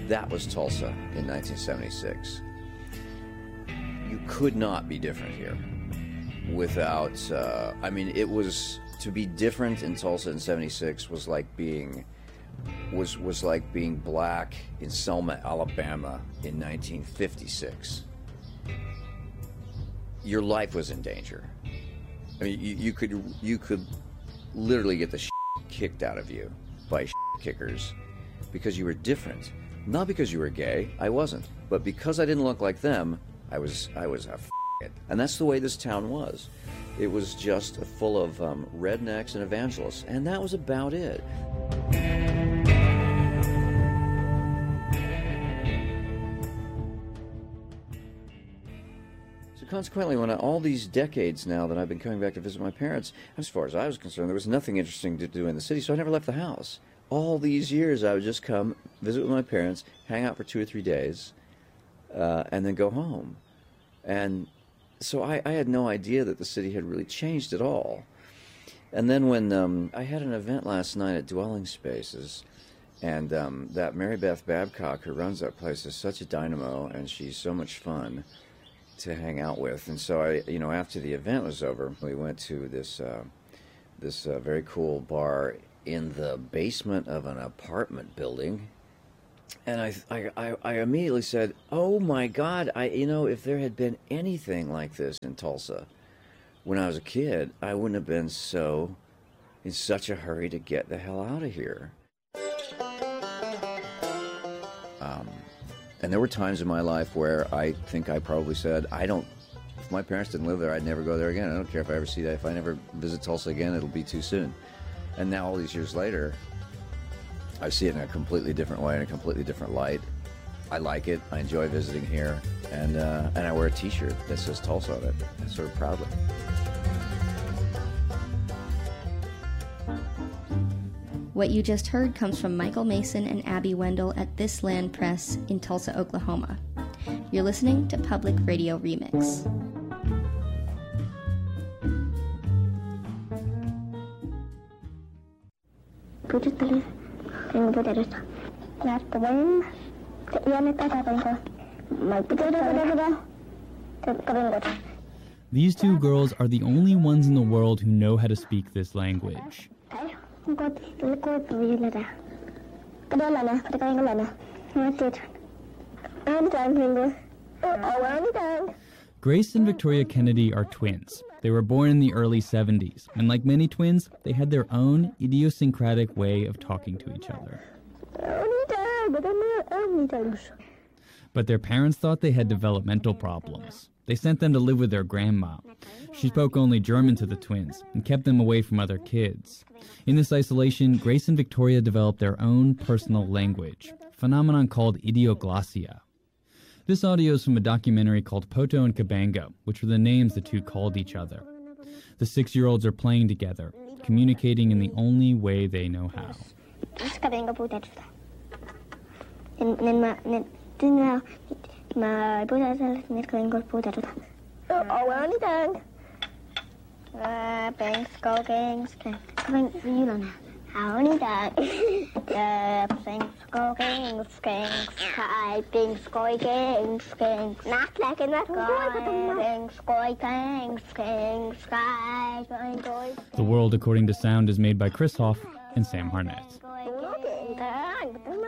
That was Tulsa in 1976. You could not be different here without, it was, to be different in Tulsa in 76 was like being black in Selma, Alabama in 1956. Your life was in danger. I mean, you could literally get the kicked out of you by kickers because you were different. Not because you were gay, I wasn't, but because I didn't look like them, I was a and that's the way this town was. It was just full of rednecks and evangelists, and that was about it. So consequently, all these decades now that I've been coming back to visit my parents, as far as I was concerned, there was nothing interesting to do in the city, so I never left the house. All these years, I would just come, visit with my parents, hang out for 2 or 3 days, and then go home. And so I had no idea that the city had really changed at all. And then when I had an event last night at Dwelling Spaces, and that Mary Beth Babcock, who runs that place, is such a dynamo, and she's so much fun to hang out with. And so after the event was over, we went to this very cool bar in the basement of an apartment building. And I immediately said, "Oh my God! If there had been anything like this in Tulsa when I was a kid, I wouldn't have been in such a hurry to get the hell out of here." And there were times in my life where I think I probably said, if my parents didn't live there, I'd never go there again. I don't care if I ever see that. If I never visit Tulsa again, it'll be too soon. And now all these years later, I see it in a completely different way, in a completely different light. I like it. I enjoy visiting here. And I wear a T-shirt that says Tulsa on it, sort of proudly. What you just heard comes from Michael Mason and Abby Wendell at This Land Press in Tulsa, Oklahoma. You're listening to Public Radio Remix. These two girls are the only ones in the world who know how to speak this language. Grace and Victoria Kennedy are twins. They were born in the early 70s, and like many twins, they had their own idiosyncratic way of talking to each other. But their parents thought they had developmental problems. They sent them to live with their grandma. She spoke only German to the twins and kept them away from other kids. In this isolation, Grace and Victoria developed their own personal language, a phenomenon called idioglossia. This audio is from a documentary called Poto and Cabango, which were the names the two called each other. The 6-year-olds are playing together, communicating in the only way they know how. The World According to Sound is made by Chris Hoff and Sam Harnett.